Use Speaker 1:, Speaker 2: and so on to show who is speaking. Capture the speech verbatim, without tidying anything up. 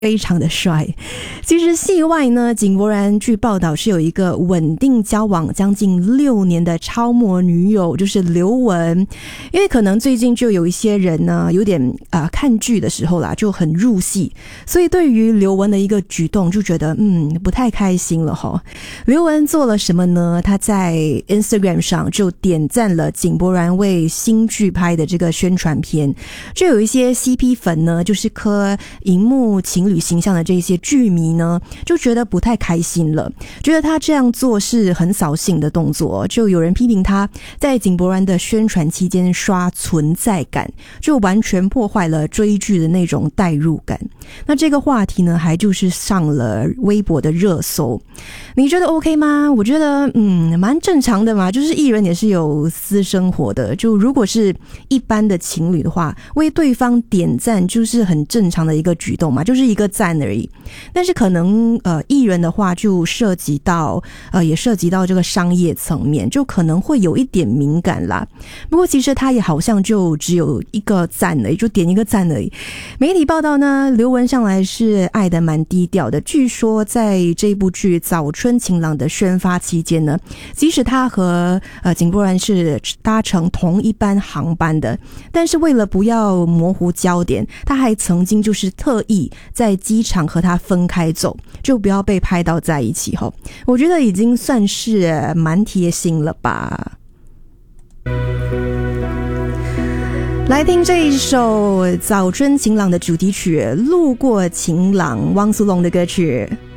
Speaker 1: 非常的帅。其实戏外呢，井柏然据报道是有一个稳定交往将近六年的超模女友，就是刘雯。因为可能最近就有一些人呢，有点啊、呃、看剧的时候啦，就很入戏，所以对于刘雯的一个举动就觉得嗯不太开心了齁。刘雯做了什么呢？她在 Instagram 上就点赞了井柏然为新剧拍的这个宣传片，就有一些 C P 粉呢，就是磕荧幕情侣形象的这些剧迷呢，就觉得不太开心了，觉得他这样做是很扫兴的动作，就有人批评他在井柏然的宣传期间刷存在感，就完全破坏了追剧的那种代入感。那这个话题呢，还就是上了微博的热搜。你觉得 OK 吗？我觉得嗯蛮正常的嘛，就是艺人也是有私生活的，就如果是一般的情侣的话，为对方点赞就是很正常的一个举动嘛，就是一个赞而已。但是可能呃艺人的话就涉及到呃也涉及到这个商业层面，就可能会有一点敏感啦。不过其实他也好像就只有一个赞而已，就点一个赞而已。媒体报道呢，刘雯向来是爱得蛮低调的，据说在这部剧《早春晴朗》的宣发期间呢，即使他和呃井柏然是搭乘同一班航班的，但是为了不要模糊焦点，他还曾经就是特意在机场和他分开走，就不要被拍到在一起齁。我觉得已经算是蛮贴心了吧。来听这一首《早春晴朗》的主题曲《路过晴朗》，汪苏泷的歌曲。